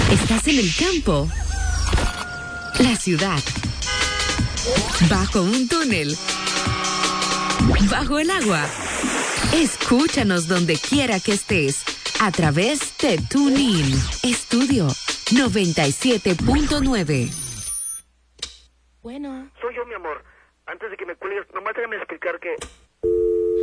Estás en el campo, la ciudad, bajo un túnel, bajo el agua. Escúchanos donde quiera que estés a través de TuneIn. Estudio 97.9. Bueno. Soy yo, mi amor. Antes de que me cuelgues, nomás déjame explicar que